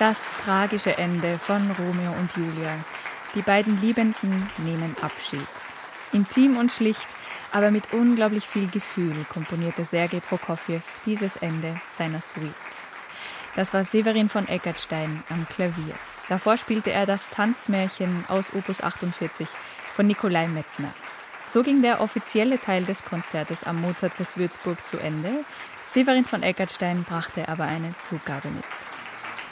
Das tragische Ende von Romeo und Julia. Die beiden Liebenden nehmen Abschied. Intim und schlicht, aber mit unglaublich viel Gefühl komponierte Sergei Prokofjew dieses Ende seiner Suite. Das war Severin von Eckartstein am Klavier. Davor spielte er das Tanzmärchen aus Opus 48 von Nikolai Mettner. So ging der offizielle Teil des Konzertes am Mozartfest Würzburg zu Ende. Severin von Eckartstein brachte aber eine Zugabe mit.